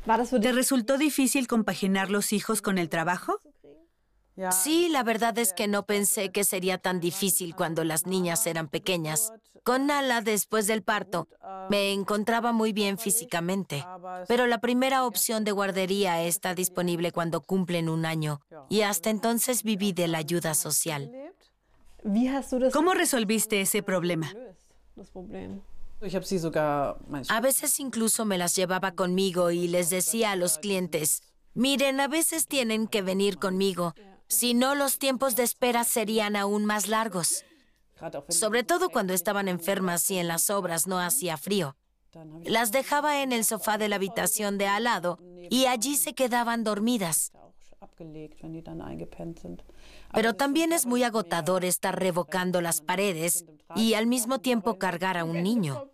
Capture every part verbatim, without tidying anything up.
¿Te resultó difícil compaginar los hijos con el trabajo? Sí, la verdad es que no pensé que sería tan difícil cuando las niñas eran pequeñas. Con Nala, después del parto, me encontraba muy bien físicamente. Pero la primera opción de guardería está disponible cuando cumplen un año. Y hasta entonces viví de la ayuda social. ¿Cómo resolviste ese problema? A veces incluso me las llevaba conmigo y les decía a los clientes, miren, a veces tienen que venir conmigo. Si no, los tiempos de espera serían aún más largos. Sobre todo cuando estaban enfermas y en las obras no hacía frío. Las dejaba en el sofá de la habitación de al lado y allí se quedaban dormidas. Pero también es muy agotador estar revocando las paredes y al mismo tiempo cargar a un niño.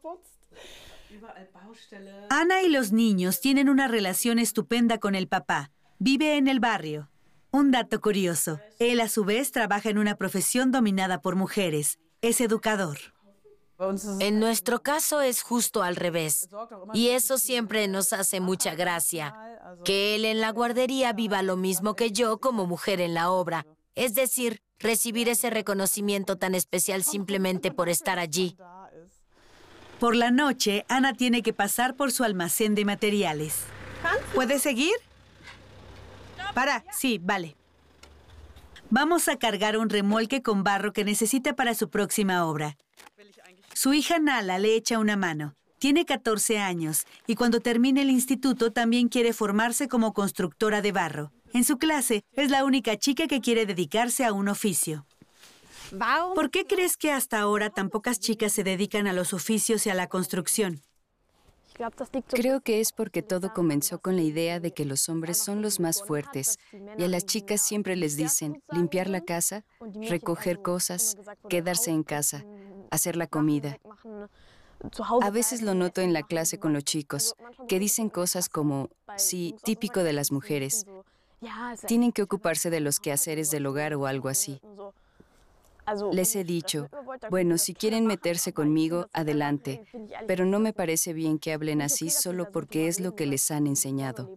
Ana y los niños tienen una relación estupenda con el papá. Vive en el barrio. Un dato curioso, él a su vez trabaja en una profesión dominada por mujeres. Es educador. En nuestro caso es justo al revés. Y eso siempre nos hace mucha gracia. Que él en la guardería viva lo mismo que yo como mujer en la obra. Es decir, recibir ese reconocimiento tan especial simplemente por estar allí. Por la noche, Ana tiene que pasar por su almacén de materiales. ¿Puedes seguir? Para, sí, vale. Vamos a cargar un remolque con barro que necesita para su próxima obra. Su hija Nala le echa una mano. Tiene catorce años y cuando termine el instituto también quiere formarse como constructora de barro. En su clase es la única chica que quiere dedicarse a un oficio. ¿Por qué crees que hasta ahora tan pocas chicas se dedican a los oficios y a la construcción? Creo que es porque todo comenzó con la idea de que los hombres son los más fuertes y a las chicas siempre les dicen limpiar la casa, recoger cosas, quedarse en casa, hacer la comida. A veces lo noto en la clase con los chicos, que dicen cosas como, sí, típico de las mujeres. Tienen que ocuparse de los quehaceres del hogar o algo así. Les he dicho, bueno, si quieren meterse conmigo, adelante, pero no me parece bien que hablen así solo porque es lo que les han enseñado.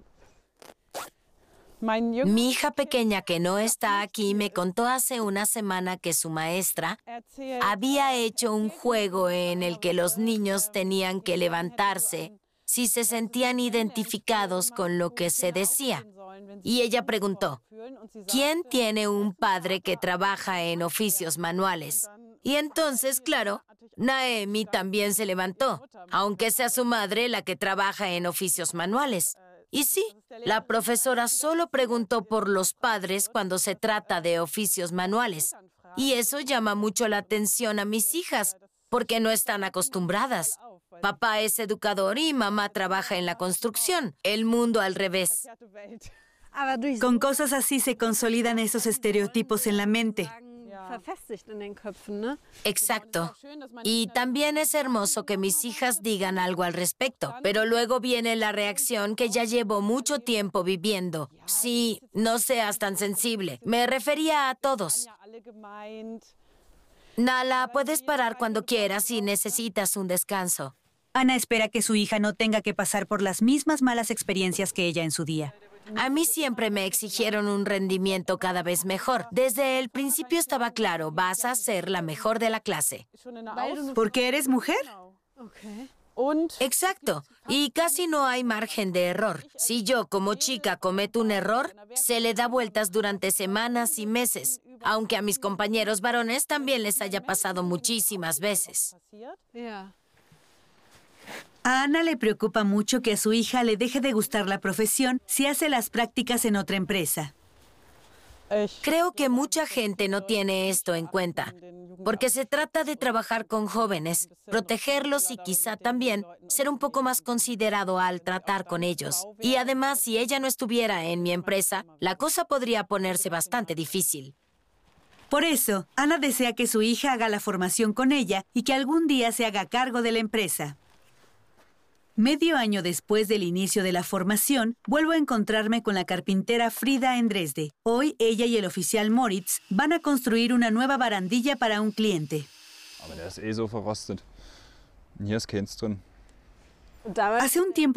Mi hija pequeña que no está aquí me contó hace una semana que su maestra había hecho un juego en el que los niños tenían que levantarse si se sentían identificados con lo que se decía. Y ella preguntó, ¿quién tiene un padre que trabaja en oficios manuales? Y entonces, claro, Naemi también se levantó, aunque sea su madre la que trabaja en oficios manuales. Y sí, la profesora solo preguntó por los padres cuando se trata de oficios manuales. Y eso llama mucho la atención a mis hijas, porque no están acostumbradas. Papá es educador y mamá trabaja en la construcción. El mundo al revés. Con cosas así se consolidan esos estereotipos en la mente. Exacto. Y también es hermoso que mis hijas digan algo al respecto, pero luego viene la reacción que ya llevo mucho tiempo viviendo. Sí, no seas tan sensible. Me refería a todos. Nala, puedes parar cuando quieras si necesitas un descanso. Ana espera que su hija no tenga que pasar por las mismas malas experiencias que ella en su día. A mí siempre me exigieron un rendimiento cada vez mejor. Desde el principio estaba claro, vas a ser la mejor de la clase. ¿Por qué eres mujer? Exacto. Y casi no hay margen de error. Si yo, como chica, cometo un error, se le da vueltas durante semanas y meses, aunque a mis compañeros varones también les haya pasado muchísimas veces. A Ana le preocupa mucho que a su hija le deje de gustar la profesión si hace las prácticas en otra empresa. Creo que mucha gente no tiene esto en cuenta, porque se trata de trabajar con jóvenes, protegerlos y quizá también ser un poco más considerado al tratar con ellos. Y además, si ella no estuviera en mi empresa, la cosa podría ponerse bastante difícil. Por eso, Ana desea que su hija haga la formación con ella y que algún día se haga cargo de la empresa. Medio año después del inicio de la formación, vuelvo a encontrarme con la carpintera Frida en Dresde. Hoy, ella y el oficial Moritz van a construir una nueva barandilla para un cliente. Aber der ist eh so verrostet. Und hier ist keins drin. Hace un tiempo